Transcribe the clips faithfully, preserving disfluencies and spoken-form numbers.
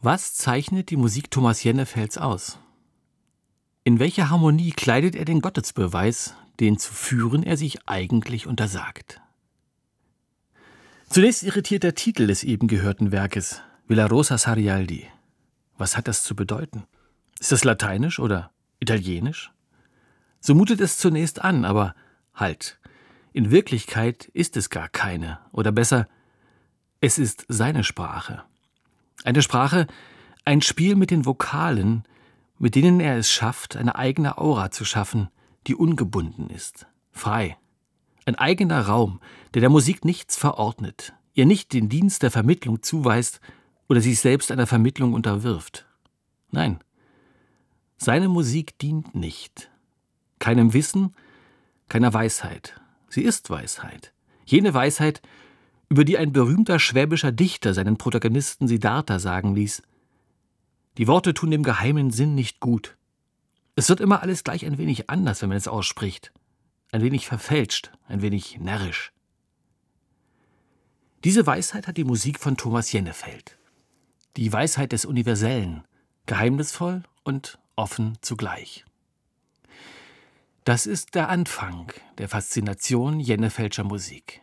Was zeichnet die Musik Thomas Jennefelds aus? In welcher Harmonie kleidet er den Gottesbeweis, den zu führen er sich eigentlich untersagt? Zunächst irritiert der Titel des eben gehörten Werkes, Villarosa Sarialdi. Was hat das zu bedeuten? Ist das lateinisch oder italienisch? So mutet es zunächst an, aber halt, in Wirklichkeit ist es gar keine, oder besser, es ist seine Sprache. Eine Sprache, ein Spiel mit den Vokalen, mit denen er es schafft, eine eigene Aura zu schaffen, die ungebunden ist, frei. Ein eigener Raum, der der Musik nichts verordnet, ihr nicht den Dienst der Vermittlung zuweist oder sich selbst einer Vermittlung unterwirft. Nein, seine Musik dient nicht. Keinem Wissen, keiner Weisheit. Sie ist Weisheit. Jene Weisheit, über die ein berühmter schwäbischer Dichter seinen Protagonisten Siddhartha sagen ließ: Die Worte tun dem geheimen Sinn nicht gut. Es wird immer alles gleich ein wenig anders, wenn man es ausspricht. Ein wenig verfälscht, ein wenig närrisch. Diese Weisheit hat die Musik von Thomas Jennefeld. Die Weisheit des Universellen, geheimnisvoll und offen zugleich. Das ist der Anfang der Faszination Jennefeldscher Musik.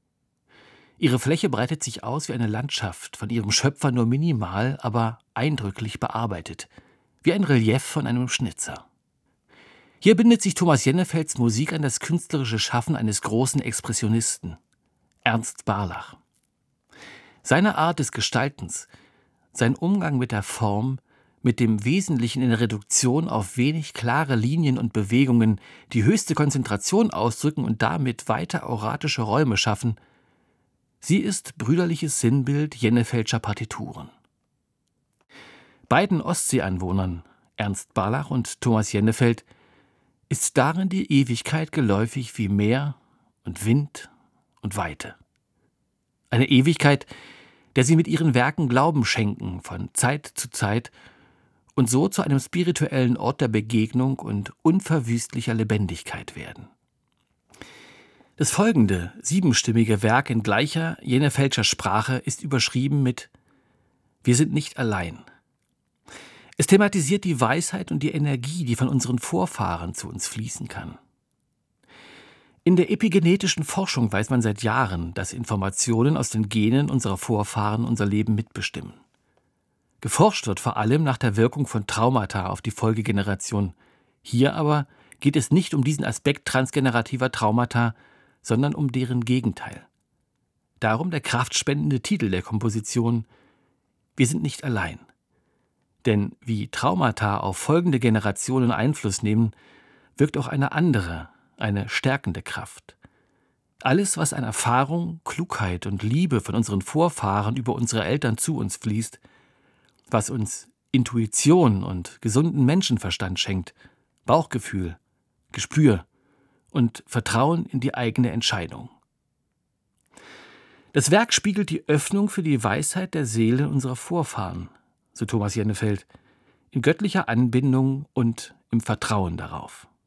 Ihre Fläche breitet sich aus wie eine Landschaft, von ihrem Schöpfer nur minimal, aber eindrücklich bearbeitet, wie ein Relief von einem Schnitzer. Hier bindet sich Thomas Jennefelds Musik an das künstlerische Schaffen eines großen Expressionisten, Ernst Barlach. Seine Art des Gestaltens, sein Umgang mit der Form, mit dem Wesentlichen in der Reduktion auf wenig klare Linien und Bewegungen, die höchste Konzentration ausdrücken und damit weite auratische Räume schaffen, sie ist brüderliches Sinnbild Jennefeldscher Partituren. Beiden Ostseeanwohnern, Ernst Barlach und Thomas Jennefeld, ist darin die Ewigkeit geläufig wie Meer und Wind und Weite. Eine Ewigkeit, der sie mit ihren Werken Glauben schenken von Zeit zu Zeit und so zu einem spirituellen Ort der Begegnung und unverwüstlicher Lebendigkeit werden. Das folgende, siebenstimmige Werk in gleicher Jennefeldscher Sprache ist überschrieben mit »Wir sind nicht allein«. Es thematisiert die Weisheit und die Energie, die von unseren Vorfahren zu uns fließen kann. In der epigenetischen Forschung weiß man seit Jahren, dass Informationen aus den Genen unserer Vorfahren unser Leben mitbestimmen. Geforscht wird vor allem nach der Wirkung von Traumata auf die Folgegeneration. Hier aber geht es nicht um diesen Aspekt transgenerativer Traumata, sondern um deren Gegenteil. Darum der kraftspendende Titel der Komposition »Wir sind nicht allein«. Denn wie Traumata auf folgende Generationen Einfluss nehmen, wirkt auch eine andere, eine stärkende Kraft. Alles, was an Erfahrung, Klugheit und Liebe von unseren Vorfahren über unsere Eltern zu uns fließt, was uns Intuition und gesunden Menschenverstand schenkt, Bauchgefühl, Gespür und Vertrauen in die eigene Entscheidung. Das Werk spiegelt die Öffnung für die Weisheit der Seele unserer Vorfahren, so Thomas Jennefeld, in göttlicher Anbindung und im Vertrauen darauf.